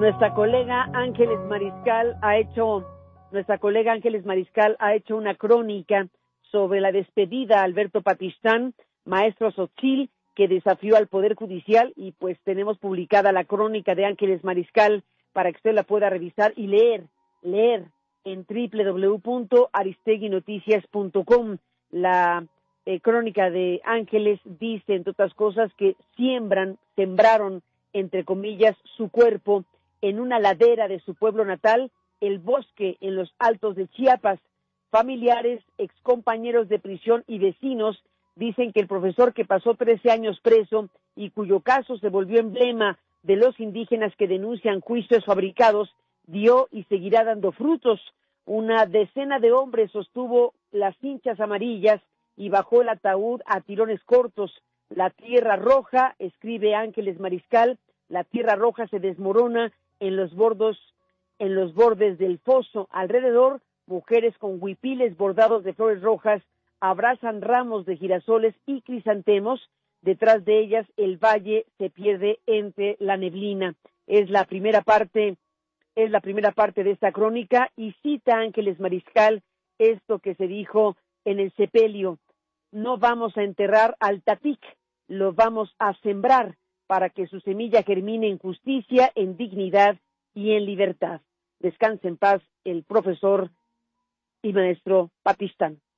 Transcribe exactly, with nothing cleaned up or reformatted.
Nuestra colega Ángeles Mariscal ha hecho, nuestra colega Ángeles Mariscal ha hecho una crónica sobre la despedida a Alberto Patistán, maestro Xochitl, que desafió al Poder Judicial, y pues tenemos publicada la crónica de Ángeles Mariscal para que usted la pueda revisar y leer, leer en doble u doble u doble u punto aristegui noticias punto com. La eh, crónica de Ángeles dice, entre otras cosas, que siembran, sembraron, entre comillas, su cuerpo en una ladera de su pueblo natal, el bosque en los altos de Chiapas. Familiares, excompañeros de prisión y vecinos dicen que el profesor, que pasó trece años preso y cuyo caso se volvió emblema de los indígenas que denuncian juicios fabricados, dio y seguirá dando frutos. Una decena de hombres sostuvo las cinchas amarillas y bajó el ataúd a tirones cortos. La tierra roja, escribe Ángeles Mariscal, la tierra roja se desmorona en los bordos, en los bordes del foso. Alrededor, mujeres con huipiles bordados de flores rojas abrazan ramos de girasoles y crisantemos. Detrás de ellas, el valle se pierde entre la neblina. Es la primera parte, es la primera parte de esta crónica, y cita Ángeles Mariscal esto que se dijo en el sepelio: no vamos a enterrar al Tatic, lo vamos a sembrar para que su semilla germine en justicia, en dignidad y en libertad. Descanse en paz el profesor y maestro Patistán.